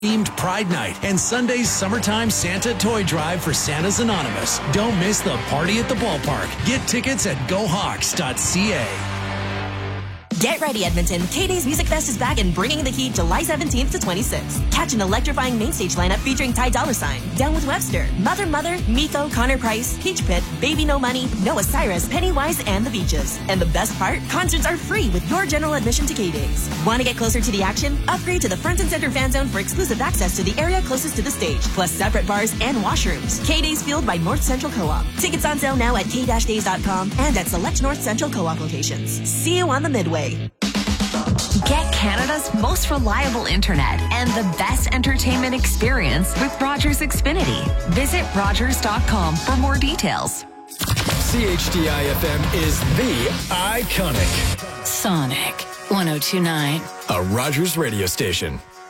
themed Pride Night and Sunday's summertime Santa toy drive for Santa's Anonymous. Don't miss the party at the ballpark. Get tickets at gohawks.ca. Get ready, Edmonton. K-Day's Music Fest is back and bringing the heat July 17th to 26th. Catch an electrifying mainstage lineup featuring Ty Dolla $ign, Down with Webster, Mother, Miko, Connor Price, Peach Pit, Baby No Money, Noah Cyrus, Pennywise, and The Beaches. And the best part? Concerts are free with your general admission to K-Day's. Want to get closer to the action? Upgrade to the Front and Center Fan Zone for exclusive access to the area closest to the stage, plus separate bars and washrooms. K-Day's fueled by North Central Co-op. Tickets on sale now at k-days.com and at select North Central Co-op locations. See you on the Midway. Get Canada's most reliable internet and the best entertainment experience with Rogers Xfinity. Visit Rogers.com for more details. CHDI-FM is the iconic Sonic 102.9, a Rogers radio station.